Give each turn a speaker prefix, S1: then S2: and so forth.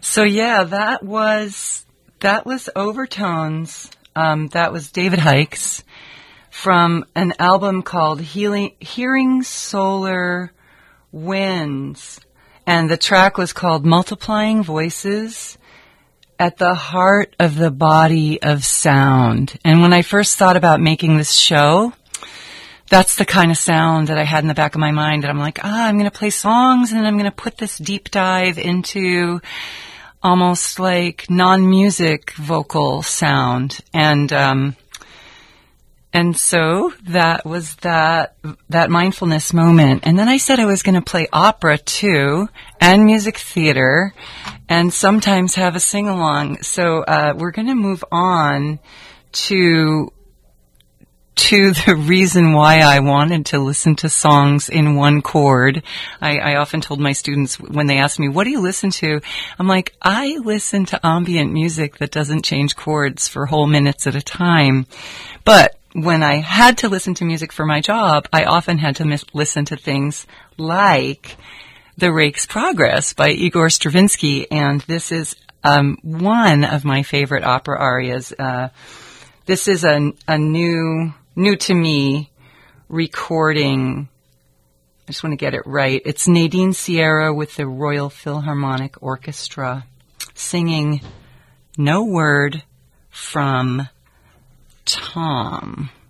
S1: So yeah, that was Overtones. That was David Hykes from an album called Hearing Solar Winds. And the track was called Multiplying Voices at the Heart of the Body of Sound. And when I first thought about making this show, that's the kind of sound that I had in the back of my mind. And I'm like, I'm going to play songs and I'm going to put this deep dive into almost like non-music vocal sound. And so that was that mindfulness moment. And then I said I was going to play opera too, and music theater, and sometimes have a sing-along. So we're going to move on to the reason why I wanted to listen to songs in one chord. I often told my students when they ask me, what do you listen to? I'm like, I listen to ambient music that doesn't change chords for whole minutes at a time. But when I had to listen to music for my job, I often had to listen to things like The Rake's Progress by Igor Stravinsky, and this is one of my favorite opera arias. This is a new to me recording. I just want to get it right. It's Nadine Sierra with the Royal Philharmonic Orchestra singing No Word from Tom.